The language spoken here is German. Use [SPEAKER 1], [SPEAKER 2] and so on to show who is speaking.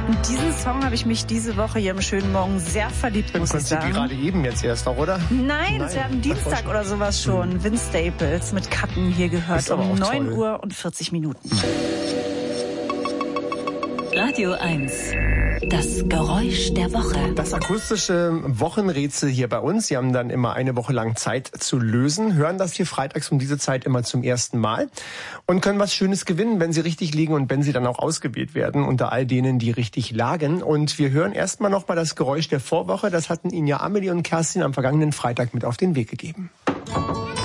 [SPEAKER 1] In diesen Song habe ich mich diese Woche hier im schönen Morgen sehr verliebt, muss ich sagen.
[SPEAKER 2] Gerade eben jetzt erst noch, oder?
[SPEAKER 1] Nein, das wäre am Dienstag oder sowas schon. Vince Staples mit Cutten hier gehört um 9 Uhr und 40 Minuten.
[SPEAKER 3] Radio 1. Das Geräusch der Woche.
[SPEAKER 2] Das akustische Wochenrätsel hier bei uns. Sie haben dann immer eine Woche lang Zeit zu lösen, hören das hier freitags um diese Zeit immer zum ersten Mal und können was Schönes gewinnen, wenn Sie richtig liegen und wenn Sie dann auch ausgewählt werden unter all denen, die richtig lagen. Und wir hören erstmal nochmal das Geräusch der Vorwoche. Das hatten Ihnen ja Amelie und Kerstin am vergangenen Freitag mit auf den Weg gegeben.